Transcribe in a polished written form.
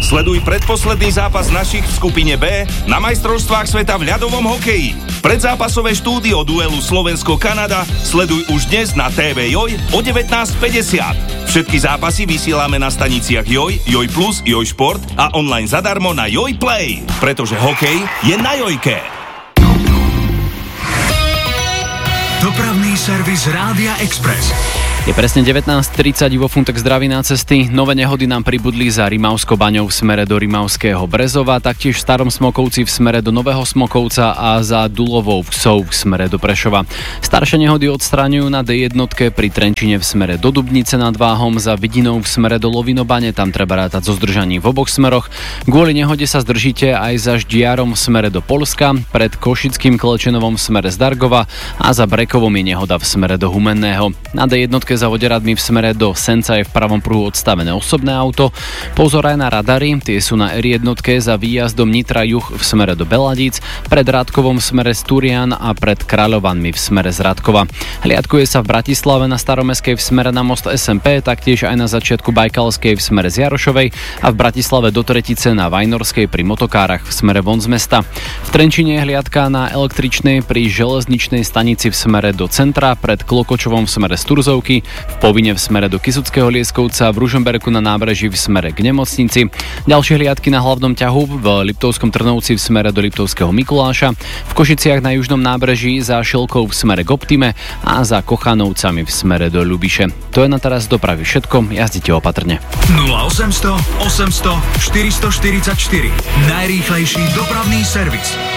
Sleduj predposledný zápas našich v skupine B na majstrovstvách sveta v ľadovom hokeji. Predzápasové štúdio duelu Slovensko-Kanada sleduj už dnes na TV Joj o 19:50. Všetky zápasy vysielame na staniciach Joj, Joj Plus, Joj Šport a online zadarmo na Joj Play, pretože hokej je na Jojke. Dopravný servis Rádia Express. Je presne 19:30, Ivo Funtek zdraví na cesty. Nové nehody nám pribudli za Rimavskou baňou v smere do Rimavského Brezova, taktiež v Starom Smokovci v smere do Nového Smokovca a za Dulovou Vsou v smere do Prešova. Staršie nehody odstraňujú na D1 pri Trenčine v smere do Dubnice nad Váhom, za Vidinou v smere do Lovinobane, tam treba rátať so zdržaním v oboch smeroch. Kvôli nehode sa zdržíte aj za Ždiarom v smere do Polska, pred Košickým Klečenovom v smere z Dargova a za Brekovom je nehoda v smere do Humenného. Na D1 za Voderadmi v smere do Senca je v pravom pruhu odstavené osobné auto. Pozor aj na radary, tie sú na R1 za výjazdom Nitra juh v smere do Beladíc, pred Radkovom v smere z Turian a pred Kráľovanmi v smere z Radkova. Hliadkuje sa v Bratislave na Staromestskej v smere na most SMP, taktiež aj na začiatku Bajkalskej v smere z Jarošovej a v Bratislave do Tretice na Vajnorskej pri motokárach v smere von z mesta. V Trenčine je hliadka na električnej pri železničnej stanici v smere do centra, pred Klokočovom v smere z Turzovky, v Povine v smere do Kysuckého Lieskovca, v Ružomberku na nábreží v smere k nemocnici. Ďalšie hliadky na hlavnom ťahu v Liptovskom Trnovci v smere do Liptovského Mikuláša, v Košiciach na južnom nábreží za Šelkou v smere k Optime a za Kochanovcami v smere do Ľubiše. To je na teraz dopravy všetko, jazdite opatrne. 0800 800 444. Najrýchlejší dopravný servis.